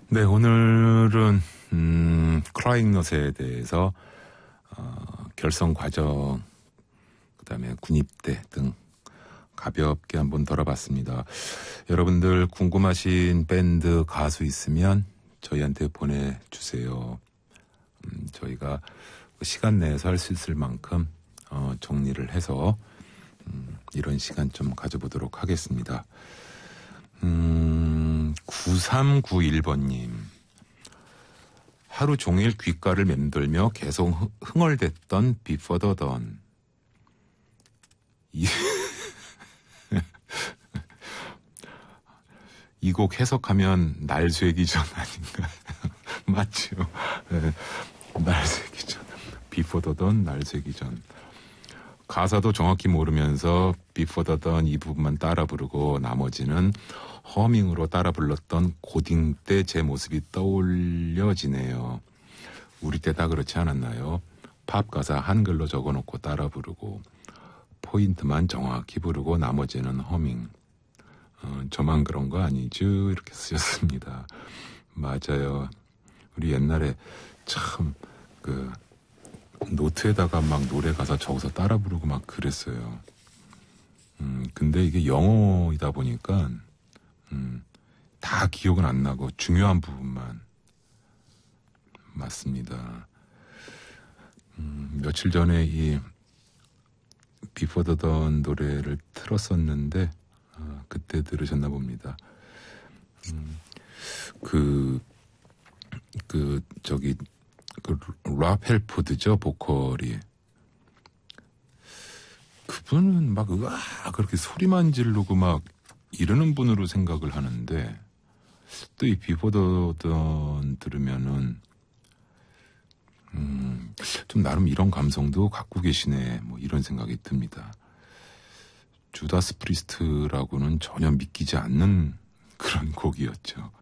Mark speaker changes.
Speaker 1: 네, 오늘은 크라잉넛에 대해서 결성 과정, 그다음에 군입대 등 가볍게 한번 돌아봤습니다. 여러분들 궁금하신 밴드 가수 있으면 저희한테 보내주세요. 저희가 시간 내에서 할 수 있을 만큼 정리를 해서 이런 시간 좀 가져보도록 하겠습니다. 9391번님. 하루 종일 귓가를 맴돌며 계속 흥얼댔던 Before the Dawn. 이 곡 해석하면 날 새기 전 아닌가? 맞죠? 네, 날 새기 전. Before the Dawn, 날 새기 전. 가사도 정확히 모르면서 Before the Dawn 이 부분만 따라 부르고 나머지는 허밍으로 따라 불렀던 고딩 때 제 모습이 떠올려지네요. 우리 때 다 그렇지 않았나요? 팝 가사 한글로 적어놓고 따라 부르고 포인트만 정확히 부르고 나머지는 허밍. 저만 그런 거 아니죠? 이렇게 쓰셨습니다. 맞아요. 우리 옛날에 참 노트에다가 막 노래 가사 적어서 따라 부르고 막 그랬어요. 근데 이게 영어이다 보니까 다 기억은 안 나고 중요한 부분만 맞습니다. 며칠 전에 이 Before the Dawn 노래를 틀었었는데 그때 들으셨나 봅니다. 랍 헬포드죠, 보컬이. 그분은 막 그렇게 소리만 지르고 막 이러는 분으로 생각을 하는데 또 이 Before the Dawn 들으면은 좀 나름 이런 감성도 갖고 계시네, 뭐 이런 생각이 듭니다. 주다스 프리스트라고는 전혀 믿기지 않는 그런 곡이었죠.